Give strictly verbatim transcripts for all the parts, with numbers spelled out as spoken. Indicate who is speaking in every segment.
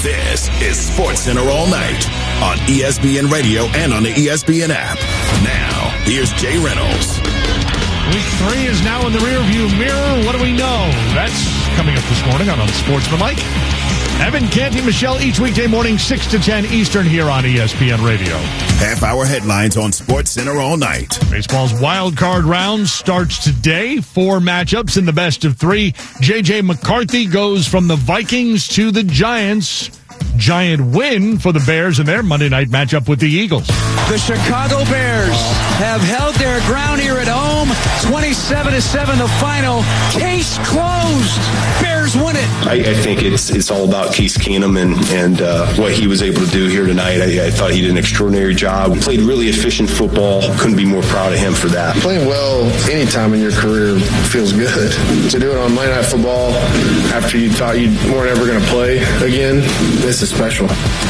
Speaker 1: This is SportsCenter All Night on E S P N Radio and on the E S P N app. Now, here's Jay Reynolds.
Speaker 2: Week three is now in the rearview mirror. What do we know? That's coming up this morning on Unsportsmanlike. Evan Canty, Michelle, each weekday morning, six to ten Eastern here on E S P N Radio.
Speaker 1: Half-hour headlines on SportsCenter All Night.
Speaker 2: Baseball's wild card round starts today. Four matchups in the best of three. J J. McCarthy goes from the Vikings to the Giants. Giant win for the Bears in their Monday night matchup with the Eagles.
Speaker 3: The Chicago Bears have held their ground here at home. twenty-seven to seven the final. Case closed. Bears win it.
Speaker 4: I, I think it's it's all about Case Keenum and, and uh, what he was able to do here tonight. I, I thought he did an extraordinary job. Played really efficient football. Couldn't be more proud of him for that.
Speaker 5: Playing well anytime in your career feels good. To do it on Monday Night Football after you thought you weren't ever going to play again, this is special.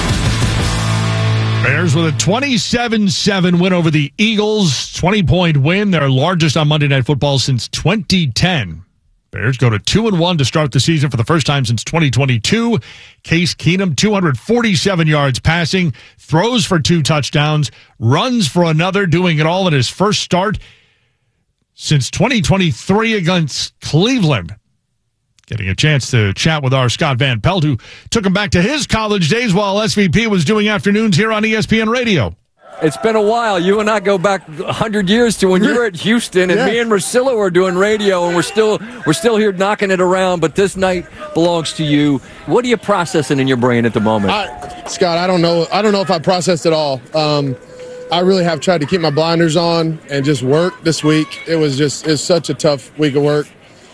Speaker 2: Bears with a twenty-seven seven win over the Eagles. twenty-point win, their largest on Monday Night Football since twenty ten. Bears go to two and one to start the season for the first time since twenty twenty-two. Case Keenum, two hundred forty-seven yards passing, throws for two touchdowns, runs for another, doing it all in his first start since twenty twenty-three against Cleveland. Getting a chance to chat with our Scott Van Pelt, who took him back to his college days while S V P was doing afternoons here on E S P N Radio.
Speaker 6: It's been a while. You and I go back one hundred years to when you were at Houston, and yeah. me and Russillo were doing radio, and we're still we're still here knocking it around, but this night belongs to you. What are you processing in your brain at the moment?
Speaker 5: I, Scott, I don't know. I don't know if I processed it all. Um, I really have tried to keep my blinders on and just work this week. It was just it's such a tough week of work.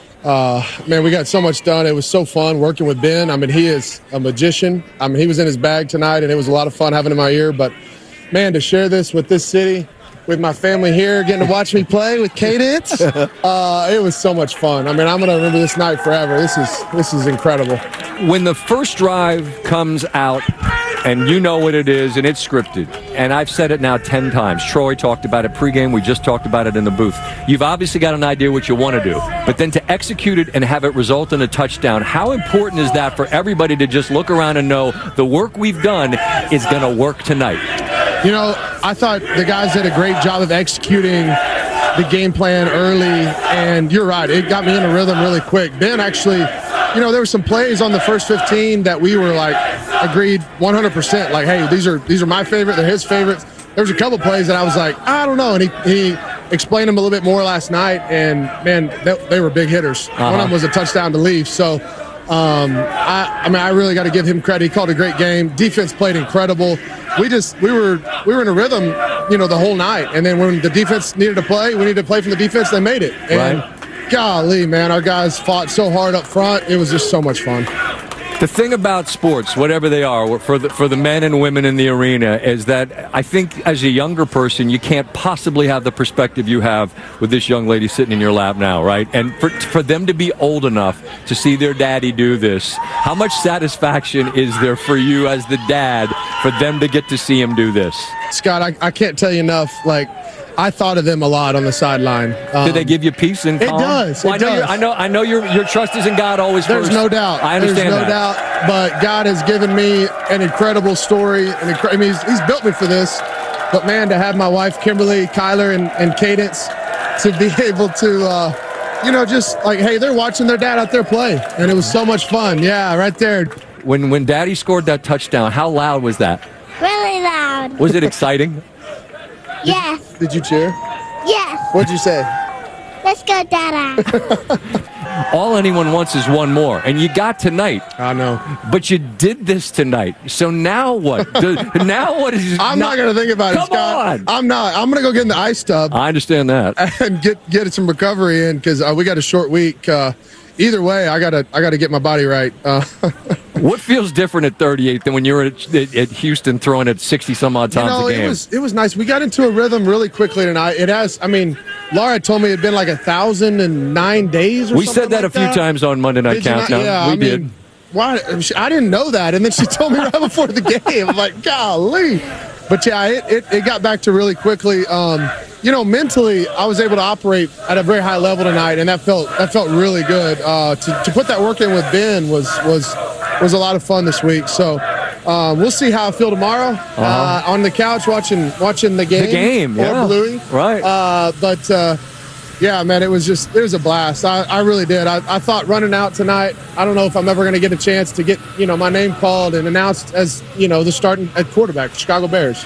Speaker 5: Uh, man, we got so much done. It was so fun working with Ben. I mean, he is a magician. I mean, he was in his bag tonight, and it was a lot of fun having him in my ear. But, man, to share this with this city, with my family here, getting to watch me play with Cadence, uh, it was so much fun. I mean, I'm going to remember this night forever. This is this is incredible.
Speaker 6: When the first drive comes out, and you know what it is, and it's scripted, and I've said it now ten times. Troy talked about it pregame. We just talked about it in the booth. You've obviously got an idea what you want to do, but then to execute it and have it result in a touchdown, how important is that for everybody to just look around and know the work we've done is going to work tonight?
Speaker 5: You know, I thought the guys did a great job of executing the game plan early, and you're right. It got me in a rhythm really quick. Ben actually, you know, there were some plays on the first fifteen that we were like, agreed one hundred percent. Like, hey, these are these are my favorite. They're his favorites. There was a couple plays that I was like, I don't know. And he, he explained them a little bit more last night. And, man, they, they were big hitters. Uh-huh. One of them was a touchdown to leave. So, um, I, I mean, I really got to give him credit. He called a great game. Defense played incredible. We just we were we were in a rhythm, you know, the whole night. And then when the defense needed to play, we needed to play from the defense. They made it. And right. Golly, man, our guys fought so hard up front. It was just so much fun.
Speaker 6: The thing about sports, whatever they are, for the for the men and women in the arena, is that I think as a younger person, you can't possibly have the perspective you have with this young lady sitting in your lap now, right? And for for them to be old enough to see their daddy do this, how much satisfaction is there for you as the dad for them to get to see him do this?
Speaker 5: Scott, I, I can't tell you enough, like, I thought of them a lot on the sideline. Um,
Speaker 6: Did they give you peace and calm?
Speaker 5: It does.
Speaker 6: Well,
Speaker 5: it
Speaker 6: I know.
Speaker 5: does.
Speaker 6: I know. I know. Your your trust is in God always.
Speaker 5: There's
Speaker 6: first.
Speaker 5: no doubt.
Speaker 6: I understand
Speaker 5: There's no
Speaker 6: that.
Speaker 5: doubt. But God has given me an incredible story. An incre- I mean, he's, he's built me for this. But man, to have my wife Kimberly, Kyler, and, and Cadence to be able to, uh, you know, just like, hey, they're watching their dad out there play, and it was so much fun. Yeah, right there.
Speaker 6: When when Daddy scored that touchdown, how loud was that?
Speaker 7: Really loud.
Speaker 6: Was it exciting?
Speaker 7: Yes.
Speaker 5: Did you cheer?
Speaker 7: Yes.
Speaker 5: What'd you say?
Speaker 7: Let's go, Dada.
Speaker 6: All anyone wants is one more, and you got tonight.
Speaker 5: I know.
Speaker 6: But you did this tonight. So now what? Do, now what is...
Speaker 5: I'm not, not going to think about
Speaker 6: come
Speaker 5: it, Scott.
Speaker 6: On.
Speaker 5: I'm not. I'm going to go get in the ice tub.
Speaker 6: I understand that.
Speaker 5: And get get some recovery in because uh, we got a short week. Uh, either way, I got to I got to get my body right. Uh,
Speaker 6: what feels different at thirty-eight than when you were at, at, at Houston throwing it sixty some odd times
Speaker 5: you know,
Speaker 6: a game?
Speaker 5: It was it was nice. We got into a rhythm really quickly tonight. It has. I mean, Laura told me it had been like a thousand and nine days. Or
Speaker 6: we
Speaker 5: something
Speaker 6: said that
Speaker 5: like
Speaker 6: a few
Speaker 5: that.
Speaker 6: times on Monday Night Countdown.
Speaker 5: Yeah,
Speaker 6: we
Speaker 5: I
Speaker 6: did.
Speaker 5: Mean, why? I didn't know that, and then she told me right before the game. I'm like, golly. But yeah, it, it, it got back to really quickly. Um, you know, mentally, I was able to operate at a very high level tonight, and that felt that felt really good. Uh, to, to put that work in with Ben was was was a lot of fun this week. So um, we'll see how I feel tomorrow uh-huh. uh, on the couch watching watching the game.
Speaker 6: The game, yeah.
Speaker 5: Or Bluey.
Speaker 6: Right.
Speaker 5: Uh, but, uh, yeah, man, it was just, it was a blast. I, I really did. I, I thought running out tonight, I don't know if I'm ever going to get a chance to get, you know, my name called and announced as, you know, the starting at quarterback, Chicago Bears.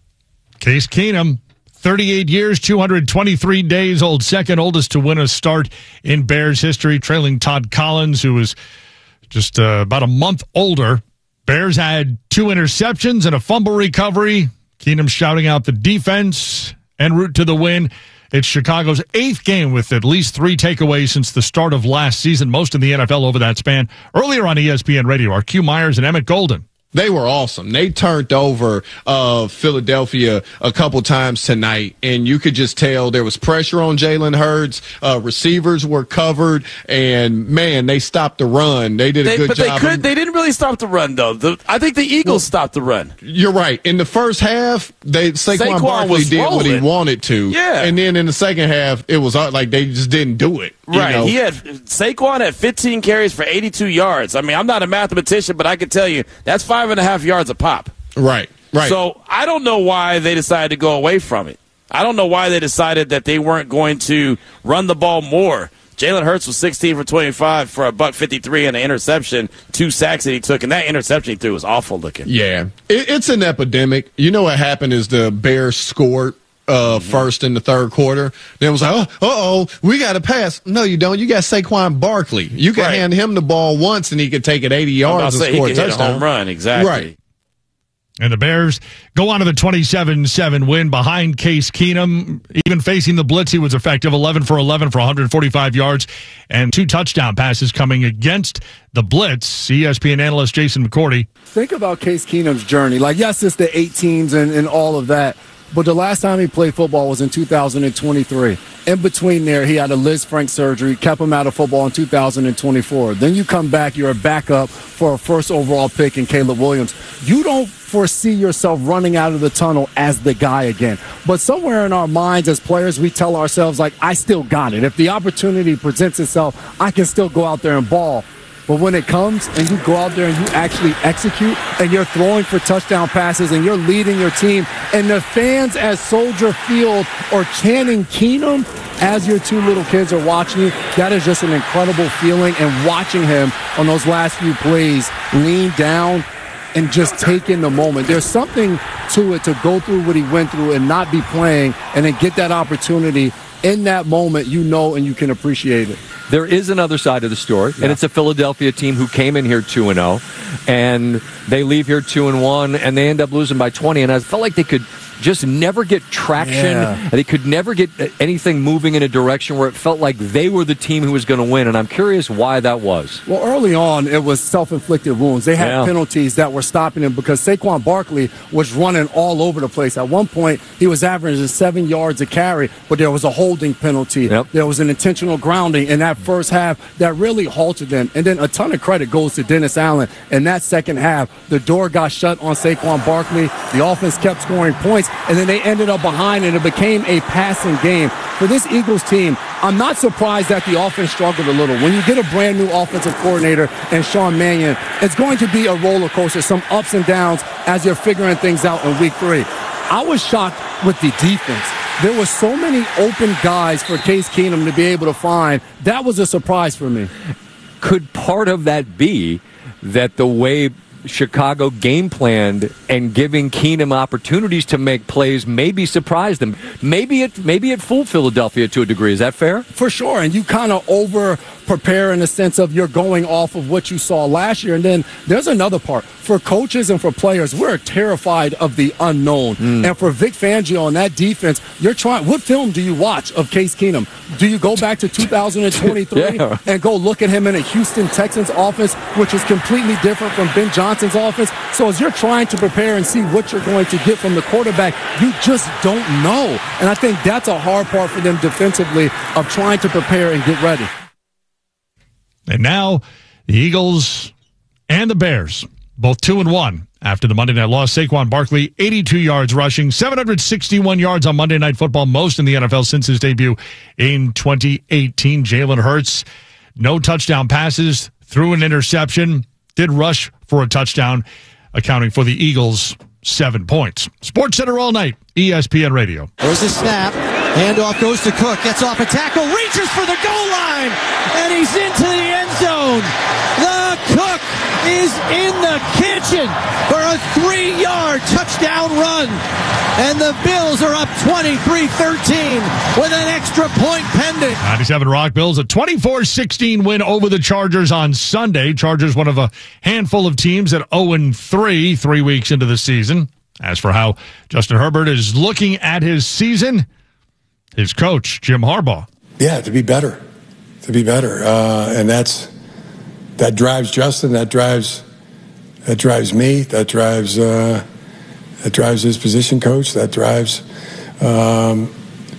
Speaker 2: Case Keenum, thirty-eight years, two hundred twenty-three days old, second oldest to win a start in Bears history, trailing Todd Collins, who was just uh, about a month older. Bears had two interceptions and a fumble recovery. Keenum shouting out the defense en route to the win. It's Chicago's eighth game with at least three takeaways since the start of last season, most in the N F L over that span. Earlier on E S P N Radio are Q Myers and Emmett Golden.
Speaker 8: They were awesome. They turned over uh, Philadelphia a couple times tonight, and you could just tell there was pressure on Jalen Hurts. Uh, receivers were covered, and, man, they stopped the run. They did a
Speaker 9: they,
Speaker 8: good
Speaker 9: but
Speaker 8: job.
Speaker 9: But they, could, they didn't really stop the run, though. The, I think the Eagles well, stopped the run.
Speaker 8: You're right. In the first half, they Saquon, Saquon Barkley did rolling. what he wanted to.
Speaker 9: Yeah.
Speaker 8: And then in the second half, it was like they just didn't do it.
Speaker 9: Right.
Speaker 8: You know?
Speaker 9: He had Saquon had fifteen carries for eighty-two yards. I mean, I'm not a mathematician, but I can tell you that's five and a half yards a pop.
Speaker 8: Right. Right.
Speaker 9: So I don't know why they decided to go away from it. I don't know why they decided that they weren't going to run the ball more. Jalen Hurts was sixteen for twenty-five for a buck fifty-three and an interception, two sacks that he took, and that interception he threw was awful looking.
Speaker 8: Yeah. It, it's an epidemic. You know what happened is the Bears scored Uh, mm-hmm. first in the third quarter. Then it was like, oh, uh-oh, we got to pass. No, you don't. You got Saquon Barkley. You can right. hand him the ball once, and he could take it eighty yards and
Speaker 9: say,
Speaker 8: score
Speaker 9: he
Speaker 8: a
Speaker 9: could
Speaker 8: touchdown.
Speaker 9: Hit a home run, exactly.
Speaker 8: Right.
Speaker 2: And the Bears go on to the twenty-seven seven win behind Case Keenum. Even facing the blitz, he was effective, eleven for eleven for one hundred forty-five yards and two touchdown passes coming against the blitz. E S P N analyst Jason McCourty.
Speaker 10: Think about Case Keenum's journey. Like, yes, it's the eighteens and, and all of that. But the last time he played football was in two thousand twenty-three. In between there, he had a Liz Frank surgery, kept him out of football in two thousand twenty-four. Then you come back, you're a backup for a first overall pick in Caleb Williams. You don't foresee yourself running out of the tunnel as the guy again. But somewhere in our minds as players, we tell ourselves, like, I still got it. If the opportunity presents itself, I can still go out there and ball. But when it comes and you go out there and you actually execute and you're throwing for touchdown passes and you're leading your team and the fans at Soldier Field are chanting Keenum as your two little kids are watching you, that is just an incredible feeling. And watching him on those last few plays lean down and just take in the moment. There's something to it to go through what he went through and not be playing and then get that opportunity in that moment, you know, and you can appreciate it.
Speaker 6: There is another side of the story, yeah. and it's a Philadelphia team who came in here two and oh, and they leave here two and one, and they end up losing by twenty, and I felt like they could just never get traction.
Speaker 10: Yeah.
Speaker 6: They could never get anything moving in a direction where it felt like they were the team who was going to win, and I'm curious why that was.
Speaker 10: Well, early on, it was self-inflicted wounds. They had
Speaker 6: yeah.
Speaker 10: penalties that were stopping him because Saquon Barkley was running all over the place. At one point, he was averaging seven yards a carry, but there was a holding penalty.
Speaker 6: Yep.
Speaker 10: There was an intentional grounding in that first half that really halted them. And then a ton of credit goes to Dennis Allen. In that second half, the door got shut on Saquon Barkley. The offense kept scoring points, and then they ended up behind, and it became a passing game. For this Eagles team, I'm not surprised that the offense struggled a little. When you get a brand new offensive coordinator and Sean Mannion, it's going to be a roller coaster, some ups and downs as you're figuring things out in week three. I was shocked with the defense. There were so many open guys for Case Keenum to be able to find. That was a surprise for me.
Speaker 6: Could part of that be that the way Chicago game planned and giving Keenum opportunities to make plays maybe surprised them? Maybe it maybe it fooled Philadelphia to a degree. Is that fair?
Speaker 10: For sure. And you kind of over prepare in the sense of you're going off of what you saw last year. And then there's another part. For coaches and for players, we're terrified of the unknown. Mm. And for Vic Fangio and that defense, you're trying. What film do you watch of Case Keenum? Do you go back to two thousand twenty-three yeah. and go look at him in a Houston Texans offense, which is completely different from Ben Johnson's offense? So as you're trying to prepare and see what you're going to get from the quarterback, you just don't know. And I think that's a hard part for them defensively of trying to prepare and get ready.
Speaker 2: And now the Eagles and the Bears, both two and one after the Monday night loss. Saquon Barkley, eighty-two yards rushing, seven hundred sixty-one yards on Monday Night Football, most in the N F L since his debut in twenty eighteen. Jalen Hurts, no touchdown passes, threw an interception. did rush for a touchdown, accounting for the Eagles' seven points. Sports Center all night, E S P N Radio.
Speaker 11: There's a snap. Handoff goes to Cook. Gets off a tackle. Reaches for the goal line. And he's into the end zone. The Cook is in the kitchen for a three-yard touchdown run. And the Bills are up twenty-three thirteen with an extra point pending.
Speaker 2: ninety-seven Rock Bills, a twenty-four sixteen win over the Chargers on Sunday. Chargers, one of a handful of teams at oh and three, three weeks into the season. As for how Justin Herbert is looking at his season, his coach, Jim Harbaugh.
Speaker 12: Yeah, to be better, to be better. Uh, and that's that drives Justin, that drives that drives me, that drives uh, that drives his position coach, that drives um,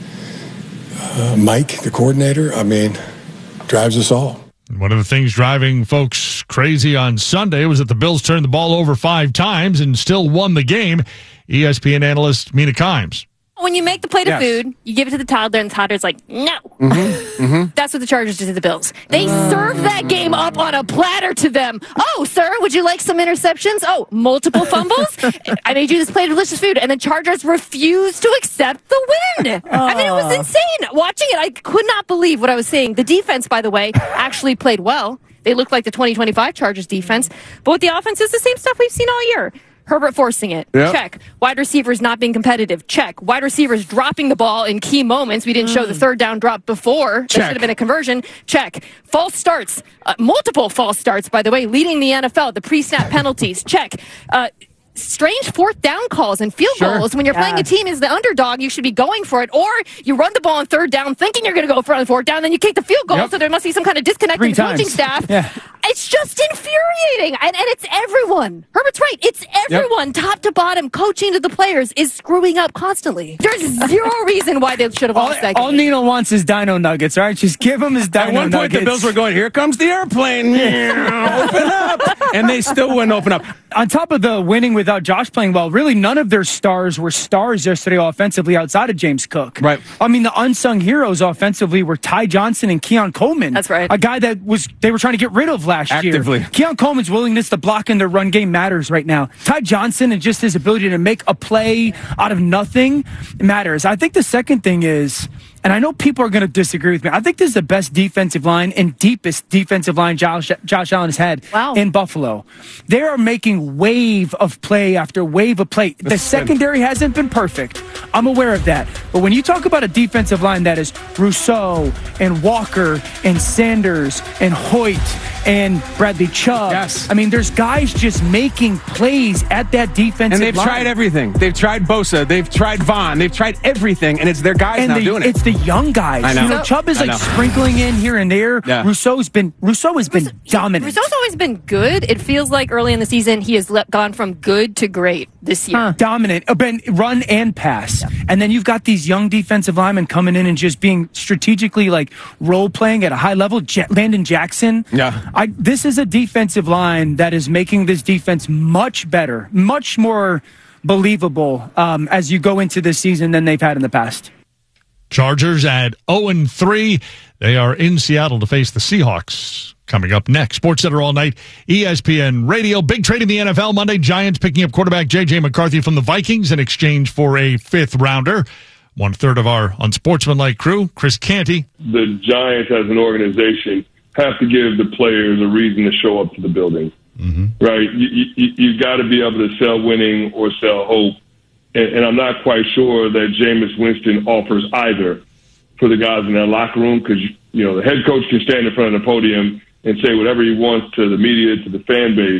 Speaker 12: uh, Mike, the coordinator. I mean, drives us all.
Speaker 2: One of the things driving folks crazy on Sunday was that the Bills turned the ball over five times and still won the game. E S P N analyst Mina Kimes.
Speaker 13: When you make the plate
Speaker 2: Yes.
Speaker 13: of food, you give it to the toddler, and the toddler's like, no.
Speaker 2: Mm-hmm. Mm-hmm.
Speaker 13: That's what the Chargers did to the Bills. They served that game up on a platter to them. Oh, sir, would you like some interceptions? Oh, multiple fumbles? I made you this plate of delicious food. And the Chargers refused to accept the win. I mean, it was insane. Watching it, I could not believe what I was seeing. The defense, by the way, actually played well. They looked like the twenty twenty-five Chargers defense. But with the offense, it's the same stuff we've seen all year. Herbert forcing it.
Speaker 14: Yep.
Speaker 13: Check. Wide receivers not being competitive. Check. Wide receivers dropping the ball in key moments. We didn't mm. show the third down drop before. That should have been a conversion. Check. False starts. Uh, multiple false starts, by the way, leading the N F L. The pre-snap penalties. Check. Uh, strange fourth down calls and field
Speaker 14: Sure.
Speaker 13: goals. When you're
Speaker 14: Yeah.
Speaker 13: playing a team as the underdog, you should be going for it. Or you run the ball on third down thinking you're going to go for it on fourth down, then you kick the field goal,
Speaker 14: Yep.
Speaker 13: so there must be some kind of disconnect
Speaker 14: Three
Speaker 13: in the coaching
Speaker 14: times.
Speaker 13: staff.
Speaker 14: Yeah.
Speaker 13: It's just infuriating. And, and it's everyone. Herbert's right. It's everyone, top to bottom, coaching to the players, is screwing up constantly. There's zero reason why they should have
Speaker 15: All,
Speaker 13: lost that
Speaker 15: all
Speaker 13: game.
Speaker 15: Nino wants is Dino Nuggets, all right? Just give him his Dino
Speaker 16: At one point,
Speaker 15: Nuggets.
Speaker 16: the Bills were going, here comes the airplane. Open up. And they still wouldn't open up.
Speaker 15: On top of the winning without Josh playing well, really none of their stars were stars yesterday offensively outside of James Cook.
Speaker 16: Right.
Speaker 15: I mean, the unsung heroes offensively were Ty Johnson and Keon Coleman.
Speaker 13: That's right.
Speaker 15: A guy that was they were trying to get rid of last
Speaker 16: Actively.
Speaker 15: year. Keon Coleman's willingness to block in their run game matters right now. Ty Johnson and just his ability to make a play out of nothing matters. I think the second thing is, and I know people are going to disagree with me, I think this is the best defensive line and deepest defensive line Josh, Josh Allen has had
Speaker 13: Wow.
Speaker 15: in Buffalo. They are making wave of play after wave of play. The secondary hasn't been perfect. I'm aware of that. But when you talk about a defensive line that is Rousseau and Walker and Sanders and Hoyt and Bradley Chubb,
Speaker 16: Yes.
Speaker 15: I mean, there's guys just making plays at that defensive
Speaker 16: And they've
Speaker 15: line.
Speaker 16: tried everything. They've tried Bosa. They've tried Vaughn. They've tried everything, and it's their guys
Speaker 15: and
Speaker 16: now
Speaker 15: the,
Speaker 16: doing it.
Speaker 15: it's the young guys.
Speaker 16: I know.
Speaker 15: You know, Chubb is
Speaker 16: I
Speaker 15: like
Speaker 16: know.
Speaker 15: sprinkling in here and there.
Speaker 16: Yeah.
Speaker 15: Rousseau's been Rousseau has been dominant.
Speaker 13: Rousseau's always been good. It feels like early in the season he has le- gone from good to great this year.
Speaker 15: Huh. Dominant, uh, been run and pass, and then you've got these young defensive linemen coming in and just being strategically like role playing at a high level. Ja- Landon Jackson,
Speaker 16: Yeah.
Speaker 15: I, this is a defensive line that is making this defense much better, much more believable um, as you go into this season than they've had in the past.
Speaker 2: Chargers at oh and three. They are in Seattle to face the Seahawks. Coming up next, Sports Center all night, E S P N Radio. Big trade in the N F L Monday. Giants picking up quarterback J J McCarthy from the Vikings in exchange for a fifth rounder. One third of our unsportsmanlike crew, Chris Canty.
Speaker 17: The Giants as an organization have to give the players a reason to show up to the building,
Speaker 2: mm-hmm.
Speaker 17: right? You, you, you got to be able to sell winning or sell hope. And, and I'm not quite sure that Jameis Winston offers either for the guys in that locker room, because, you know, the head coach can stand in front of the podium and say whatever he wants to the media, to the fan base,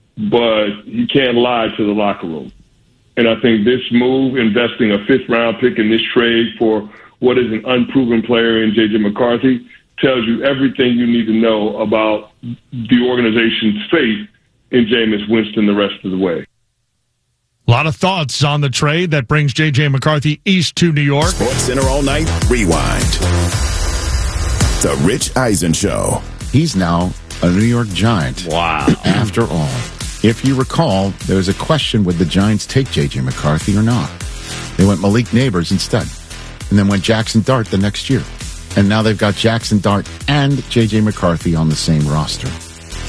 Speaker 17: but he can't lie to the locker room. And I think this move, investing a fifth-round pick in this trade for what is an unproven player in J J McCarthy, tells you everything you need to know about the organization's faith in Jameis Winston the rest of the way.
Speaker 2: A lot of thoughts on the trade that brings J J McCarthy east to New York.
Speaker 1: Sports Center all night, rewind. The Rich Eisen Show.
Speaker 18: He's now a New York Giant.
Speaker 6: Wow.
Speaker 18: After all, if you recall, there was a question, would the Giants take J J McCarthy or not? They went Malik Neighbors instead, and then went Jackson Dart the next year. And now they've got Jackson Dart and J J McCarthy on the same roster.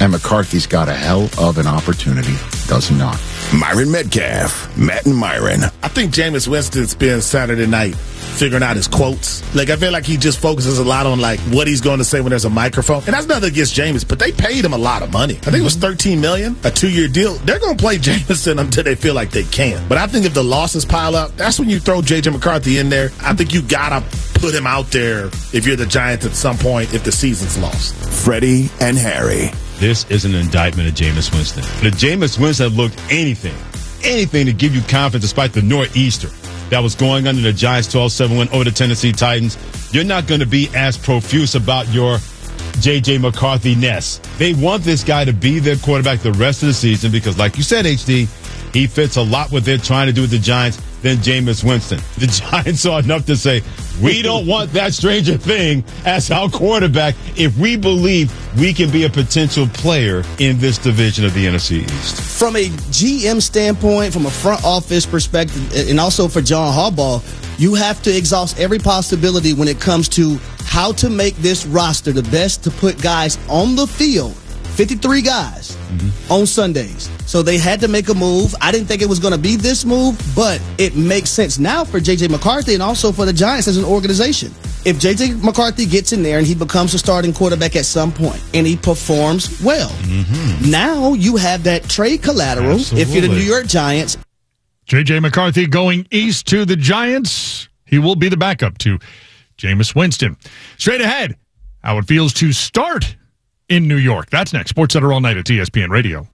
Speaker 18: And McCarthy's got a hell of an opportunity, does he not?
Speaker 1: Myron Metcalf, Matt and Myron.
Speaker 14: I think Jameis Winston spends Saturday night figuring out his quotes. Like, I feel like he just focuses a lot on, like, what he's going to say when there's a microphone. And that's nothing against Jameis, but they paid him a lot of money. I think it was thirteen million dollars, a two-year deal. They're going to play Jameson until they feel like they can. But I think if the losses pile up, that's when you throw J J McCarthy in there. I think you got to put him out there if you're the Giants at some point if the season's lost.
Speaker 1: Freddie and Harry.
Speaker 19: This is an indictment of Jameis Winston. If Jameis Winston had looked anything, anything to give you confidence despite the Northeaster that was going under the Giants' twelve seven win over the Tennessee Titans, you're not going to be as profuse about your J J McCarthy-ness. They want this guy to be their quarterback the rest of the season because, like you said, H D, he fits a lot what they're trying to do with the Giants than Jameis Winston. The Giants saw enough to say, we don't want that stranger thing as our quarterback if we believe we can be a potential player in this division of the N F C East.
Speaker 20: From a G M standpoint, from a front office perspective, and also for John Harbaugh, you have to exhaust every possibility when it comes to how to make this roster the best to put guys on the field, fifty-three guys, mm-hmm. on Sundays. So they had to make a move. I didn't think it was going to be this move, but it makes sense now for J J McCarthy and also for the Giants as an organization. If J J McCarthy gets in there and he becomes a starting quarterback at some point and he performs well, mm-hmm. now you have that trade collateral. Absolutely. If you're the New York Giants.
Speaker 2: J J McCarthy going east to the Giants. He will be the backup to Jameis Winston. Straight ahead, how it feels to start in New York. That's next. Sports Center all night at E S P N Radio.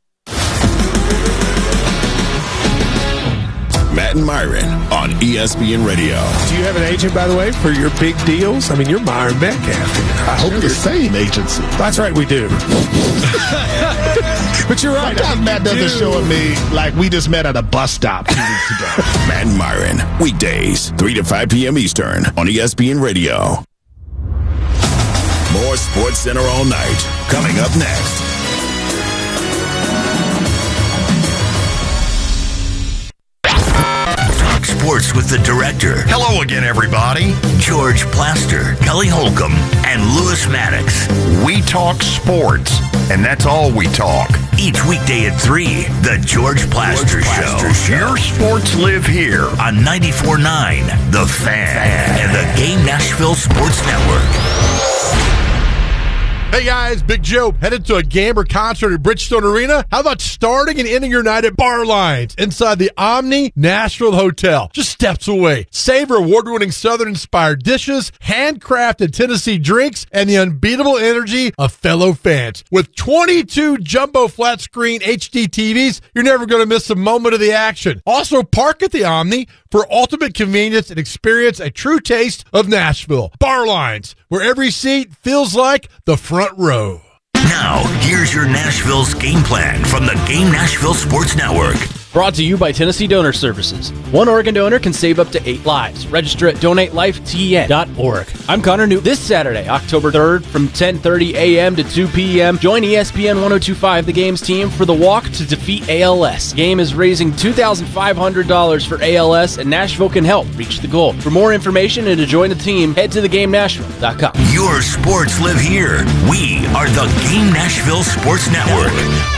Speaker 1: Matt and Myron on E S P N Radio.
Speaker 16: Do you have an agent, by the way, for your big deals? I mean, you're Myron Metcalf. I hope
Speaker 14: you're the same agency.
Speaker 16: That's right, we do. But you're right.
Speaker 14: Sometimes Matt doesn't show at me like we just met at a bus stop two weeks ago.
Speaker 1: Matt and Myron, weekdays, three to five p.m. Eastern on E S P N Radio. More Sports Center all night. Coming up next.
Speaker 21: Talk sports with the director. Hello again, everybody. George Plaster, Kelly Holcomb, and Lewis Maddox. We talk sports, and that's all we talk. Each weekday at three, the George Plaster, George Plaster Show. Show. Your sports live here on ninety-four point nine, The Fan, Fan, and the Game Nashville Sports Network.
Speaker 22: Hey guys, Big Joe, headed to a game or concert at Bridgestone Arena? How about starting and ending your night at Bar Lines inside the Omni Nashville Hotel, just steps away? Savor award-winning Southern-inspired dishes, handcrafted Tennessee drinks, and the unbeatable energy of fellow fans. With twenty-two jumbo flat-screen H D T Vs, you're never going to miss a moment of the action. Also, park at the Omni for ultimate convenience and experience a true taste of Nashville. Bar Lines, where every seat feels like the front row.
Speaker 21: Now, here's your Nashville's game plan from the Game Nashville Sports Network.
Speaker 23: Brought to you by Tennessee Donor Services. One organ donor can save up to eight lives. Register at donate life T N dot org. I'm Connor Newt. This Saturday, October third, from ten thirty a.m. to two p.m., join E S P N ten twenty-five The Game's team for the Walk to Defeat A L S. The Game is raising two thousand five hundred dollars for A L S, and Nashville can help reach the goal. For more information and to join the team, head to the game nashville dot com.
Speaker 21: Your sports live here. We are the Game Nashville Sports Network.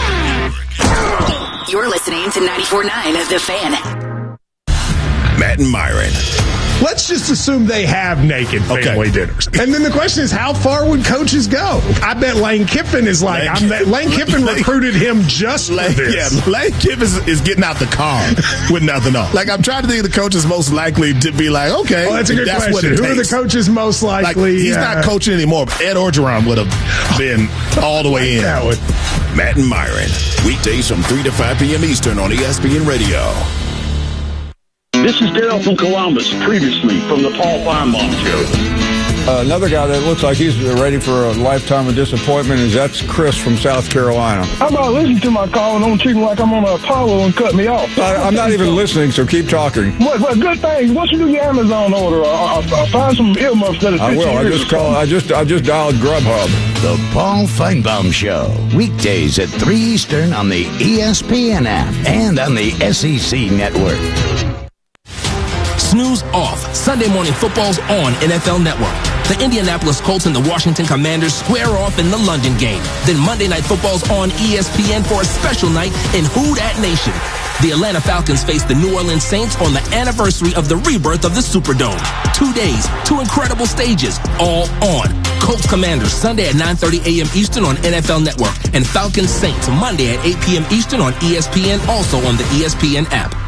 Speaker 24: You're listening to ninety-four point nine of The Fan.
Speaker 1: Matt and Myron.
Speaker 25: Let's just assume they have naked family
Speaker 14: Okay.
Speaker 25: dinners. And then the question is, how far would coaches go? I bet Lane Kiffin is like,
Speaker 14: Lane-
Speaker 25: I'm that, Lane Kiffin
Speaker 14: Lane-
Speaker 25: recruited him just
Speaker 14: Lane,
Speaker 25: for this.
Speaker 14: yeah, Lane Kiffin is, is getting out the car with nothing on. Like, I'm trying to think of the coaches most likely to be like, okay,
Speaker 25: Well, that's a good
Speaker 14: that's
Speaker 25: question.
Speaker 14: what it
Speaker 25: Who are the
Speaker 14: takes.
Speaker 25: coaches most
Speaker 14: Like,
Speaker 25: likely?
Speaker 14: he's
Speaker 25: uh,
Speaker 14: not coaching anymore. But Ed Orgeron would have been all the way in.
Speaker 25: That would-
Speaker 1: Matt and Myron. Weekdays from three to five p.m. Eastern on E S P N Radio.
Speaker 26: This is Dale from Columbus, previously from the Paul Feinbaum Show.
Speaker 27: Uh, another guy that looks like he's ready for a lifetime of disappointment is that's Chris from South Carolina.
Speaker 28: How about listening to my call and don't treat me like I'm on Apollo and cut me off?
Speaker 27: I, I'm not even listening, so keep talking.
Speaker 28: What, what good thing? Once you do your Amazon order, I'll, I'll, I'll find some earmuffs that are
Speaker 27: I will. I just call. I just. I just dialed Grubhub.
Speaker 29: The Paul Feinbaum Show, weekdays at three Eastern on the E S P N app and on the S E C network.
Speaker 30: Snooze off. Sunday morning football's on N F L Network.
Speaker 3: The Indianapolis Colts and the Washington Commanders square off in the London game. Then Monday Night Football's on E S P N for a special night in Who Dat Nation. The Atlanta Falcons face the New Orleans Saints on the anniversary of the rebirth of the Superdome. Two days, two incredible stages, all on. Colts Commanders Sunday at nine thirty a.m. Eastern on N F L Network, and Falcons Saints Monday at eight p.m. Eastern on E S P N, also on the E S P N app.